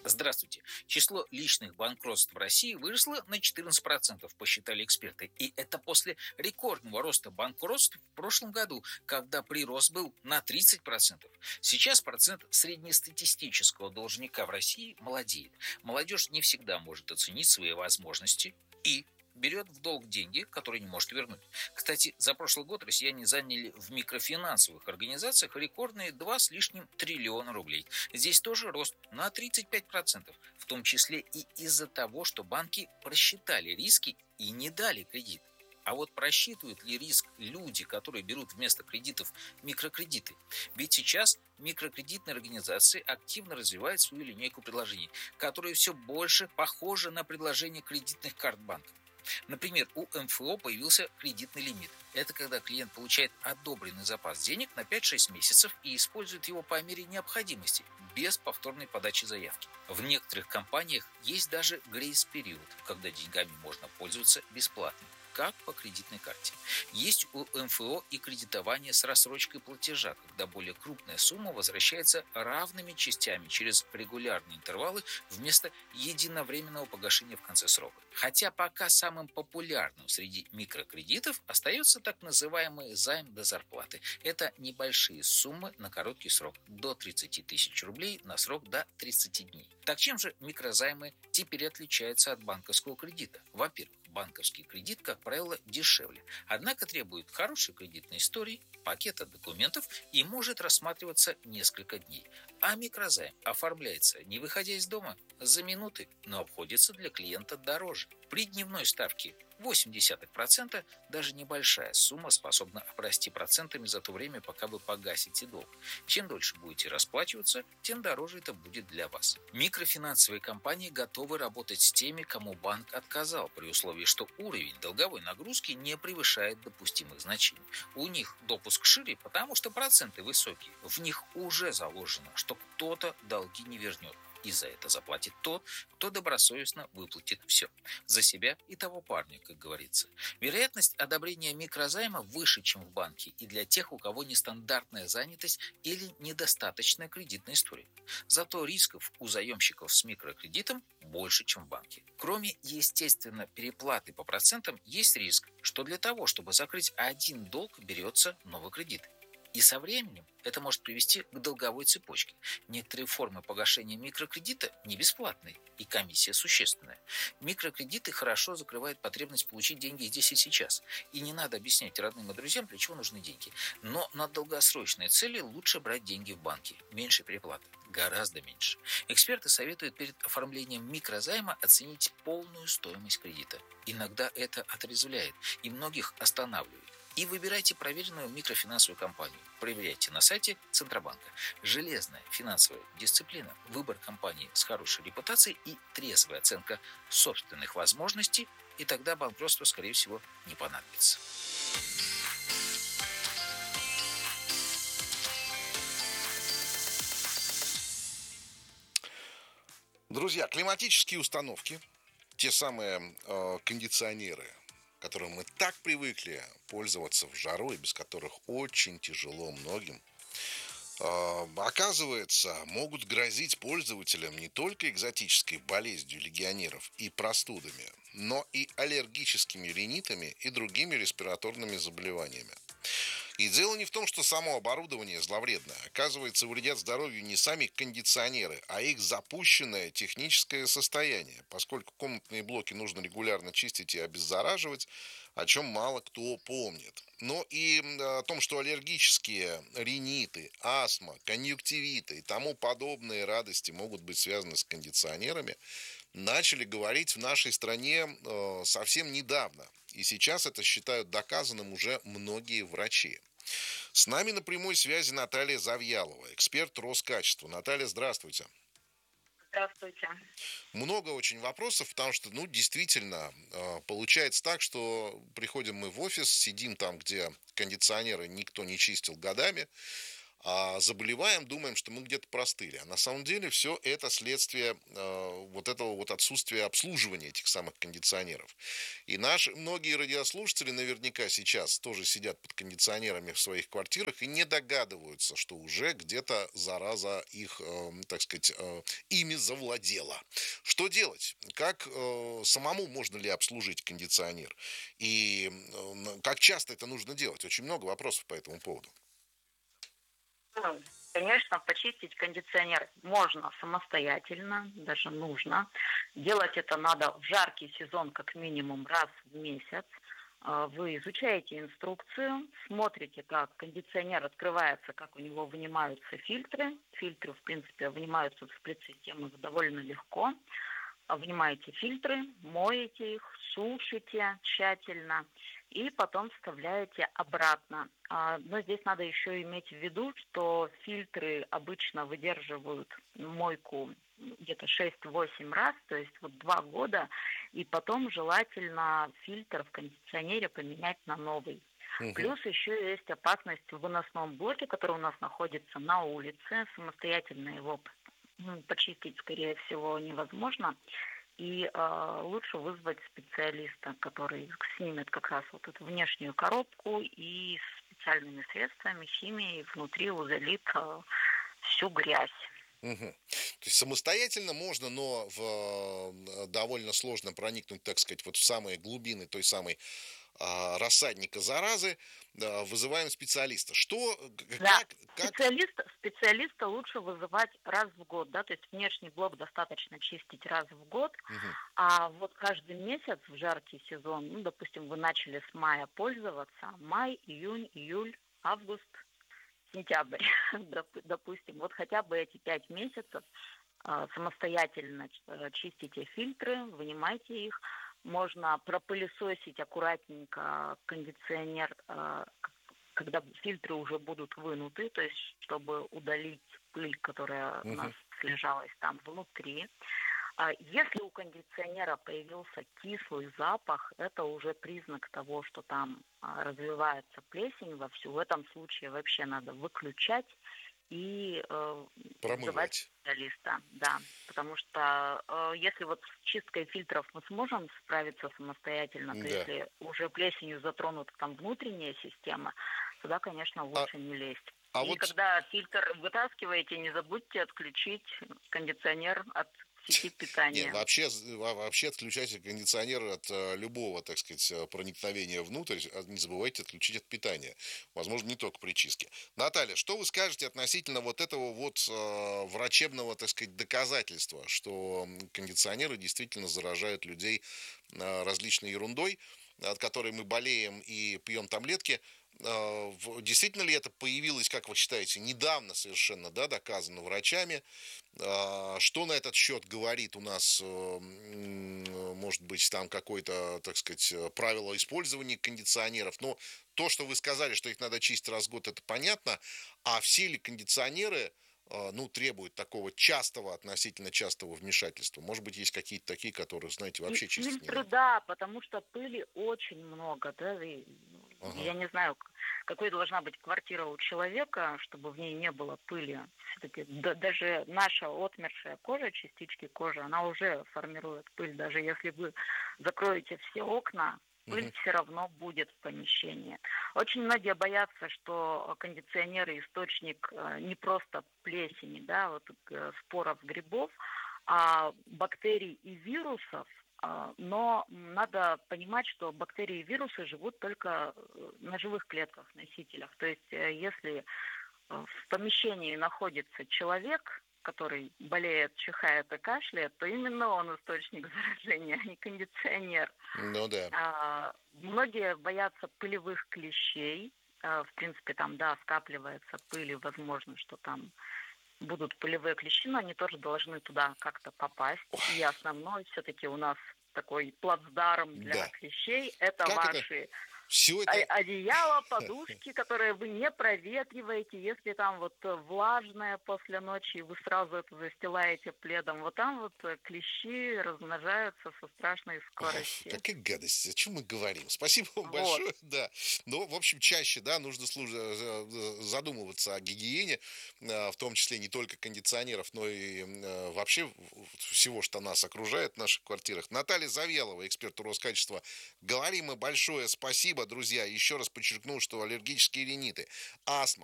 Здравствуйте. Число личных банкротств в России выросло на 14%, посчитали эксперты. И это после рекордного роста банкротств в прошлом году, когда прирост был на 30%. Сейчас процент среднестатистического должника в России молодеет. Молодежь не всегда может оценить свои возможности и берет в долг деньги, которые не может вернуть. Кстати, за прошлый год россияне заняли в микрофинансовых организациях рекордные 2 с лишним триллиона рублей. Здесь тоже рост на 35%, в том числе и из-за того, что банки просчитали риски и не дали кредит. А вот просчитывают ли риск люди, которые берут вместо кредитов микрокредиты? Ведь сейчас микрокредитные организации активно развивают свою линейку предложений, которые все больше похожи на предложения кредитных карт банков. Например, у МФО появился кредитный лимит. Это когда клиент получает одобренный запас денег на 5-6 месяцев и использует его по мере необходимости, без повторной подачи заявки. В некоторых компаниях есть даже грейс-период, когда деньгами можно пользоваться бесплатно, как по кредитной карте. Есть у МФО и кредитование с рассрочкой платежа, когда более крупная сумма возвращается равными частями через регулярные интервалы вместо единовременного погашения в конце срока. Хотя пока самым популярным среди микрокредитов остается так называемый займ до зарплаты. Это небольшие суммы на короткий срок, до 30 тысяч рублей на срок до 30 дней. Так чем же микрозаймы теперь отличаются от банковского кредита? Во-первых, банковский кредит, как правило, дешевле, однако требует хорошей кредитной истории, пакета документов и может рассматриваться несколько дней. А микрозайм оформляется, не выходя из дома, за минуты, но обходится для клиента дороже. При дневной ставке 0,8% даже небольшая сумма способна обрасти процентами за то время, пока вы погасите долг. Чем дольше будете расплачиваться, тем дороже это будет для вас. Микрофинансовые компании готовы работать с теми, кому банк отказал, при условии, что уровень долговой нагрузки не превышает допустимых значений. У них допуск шире, потому что проценты высокие. В них уже заложено, что кто-то долги не вернет. И за это заплатит тот, кто добросовестно выплатит все. За себя и того парня, как говорится. Вероятность одобрения микрозайма выше, чем в банке, и для тех, у кого нестандартная занятость или недостаточная кредитная история. Зато рисков у заемщиков с микрокредитом больше, чем в банке. Кроме, естественно, переплаты по процентам, есть риск, что для того, чтобы закрыть один долг, берется новый кредит. И со временем это может привести к долговой цепочке. Некоторые формы погашения микрокредита не бесплатные, и комиссия существенная. Микрокредиты хорошо закрывают потребность получить деньги здесь и сейчас. И не надо объяснять родным и друзьям, для чего нужны деньги. Но на долгосрочные цели лучше брать деньги в банке. Меньше переплаты. Гораздо меньше. Эксперты советуют перед оформлением микрозайма оценить полную стоимость кредита. Иногда это отрезвляет и многих останавливает. И выбирайте проверенную микрофинансовую компанию. Проверяйте на сайте Центробанка. Железная финансовая дисциплина, выбор компании с хорошей репутацией и трезвая оценка собственных возможностей, и тогда банкротство, скорее всего, не понадобится. Друзья, климатические установки, те самые кондиционеры, к которым мы так привыкли пользоваться в жару и без которых очень тяжело многим, оказывается, могут грозить пользователям не только экзотической болезнью легионеров и простудами, но и аллергическими ринитами и другими респираторными заболеваниями. И дело не в том, что само оборудование зловредное. Оказывается, вредят здоровью не сами кондиционеры, а их запущенное техническое состояние, поскольку комнатные блоки нужно регулярно чистить и обеззараживать, о чем мало кто помнит. Но и о том, что аллергические риниты, астма, конъюнктивиты и тому подобные радости могут быть связаны с кондиционерами, начали говорить в нашей стране совсем недавно. И сейчас это считают доказанным уже многие врачи. С нами на прямой связи Наталья Завьялова, эксперт Роскачества. Наталья, здравствуйте. Здравствуйте. Много очень вопросов, потому что, действительно, получается так, что приходим мы в офис, сидим там, где кондиционеры никто не чистил годами, А заболеваем, думаем, что мы где-то простыли. А на самом деле все это следствие вот этого вот отсутствия обслуживания этих самых кондиционеров. И наши многие радиослушатели наверняка сейчас тоже сидят под кондиционерами в своих квартирах и не догадываются, что уже где-то зараза их, так сказать, ими завладела. Что делать? Как самому можно ли обслужить кондиционер? И как часто это нужно делать? Очень много вопросов по этому поводу. Ну, конечно, почистить кондиционер можно самостоятельно, даже нужно. Делать это надо в жаркий сезон как минимум раз в месяц. Вы изучаете инструкцию, смотрите, как кондиционер открывается, как у него вынимаются фильтры. Фильтры, в принципе, вынимаются в сплит-системах довольно легко. Вынимаете фильтры, моете их, сушите тщательно и потом вставляете обратно. Но здесь надо еще иметь в виду, что фильтры обычно выдерживают мойку где-то 6-8 раз, то есть вот 2 года, и потом желательно фильтр в кондиционере поменять на новый. Мгм. Плюс еще есть опасность в выносном блоке, который у нас находится на улице. Самостоятельно его почистить, скорее всего, невозможно. И лучше вызвать специалиста, который снимет как раз вот эту внешнюю коробку и специальными средствами, химией внутри удалит всю грязь. Мгм. То есть самостоятельно можно, но довольно сложно проникнуть, так сказать, вот в самые глубины той самой рассадника заразы, да, вызываем специалиста. Что, Да, как, специалиста лучше вызывать раз в год, да, то есть внешний блок достаточно чистить раз в год, мгм, а вот каждый месяц в жаркий сезон, ну, допустим, вы начали с мая пользоваться, май, июнь, июль, август, сентябрь, допустим, вот хотя бы эти 5 месяцев самостоятельно чистите фильтры, вынимайте их, можно пропылесосить аккуратненько кондиционер, когда фильтры уже будут вынуты, то есть чтобы удалить пыль, которая у нас мгм. слежалась там внутри. Если у кондиционера появился кислый запах, это уже признак того, что там развивается плесень вовсю. В этом случае вообще надо выключать и вызывать Промывать. специалиста, да, потому что если вот с чисткой фильтров мы сможем справиться самостоятельно, то Да. если уже плесенью затронута там внутренняя система, туда, конечно, А, лучше не лезть. а И вот когда фильтр вытаскиваете, не забудьте отключить кондиционер от сети не, питания. вообще, вообще отключайте кондиционер от любого, так сказать, проникновения внутрь. Не забывайте отключить от питания. Возможно, не только при чистке. Наталья, что вы скажете относительно вот этого вот врачебного, так сказать, доказательства, что кондиционеры действительно заражают людей различной ерундой, от которой мы болеем и пьем таблетки? Действительно ли это появилось, как вы считаете, недавно совершенно, да, доказано врачами? Что на этот счет говорит у нас, может быть, там какое-то, так сказать, правило использования кондиционеров? Но то, что вы сказали, что их надо чистить раз в год, это понятно. А все ли кондиционеры, ну, требуют такого частого, относительно частого вмешательства? Может быть, есть какие-то такие, которые, знаете, И вообще чистить не фильтры, надо? да, потому что пыли очень много, да, и Ага. я не знаю, какой должна быть квартира у человека, чтобы в ней не было пыли. Все-таки даже наша отмершая кожа, частички кожи, она уже формирует пыль. Даже если вы закроете все окна, пыль Мгм. все равно будет в помещении. Очень многие боятся, что кондиционеры источник не просто плесени, да, вот споров грибов, а бактерий и вирусов, но надо понимать, что бактерии и вирусы живут только на живых клетках, носителях. То есть если в помещении находится человек, который болеет, чихает и кашляет, то именно он источник заражения, а не кондиционер. Ну да. Многие боятся пылевых клещей. В принципе, там, да, скапливается пыль, и возможно, что там будут пылевые клещи, но они тоже должны туда как-то попасть. И основной все-таки у нас такой плацдарм для Да. клещей – это Как это? ваши Все это... Одеяло, подушки, которые вы не проветриваете, если там вот влажное после ночи, вы сразу это застилаете пледом. Вот там вот клещи размножаются со страшной скоростью. Какая гадость, о чем мы говорим? Спасибо вам Вот. большое, да. Но, в общем, чаще, да, нужно задумываться о гигиене, в том числе не только кондиционеров, но и вообще всего, что нас окружает в наших квартирах. Наталья Завьялова, эксперт Роскачества. Говорим и большое спасибо, друзья. Еще раз подчеркну, что аллергические риниты, астма,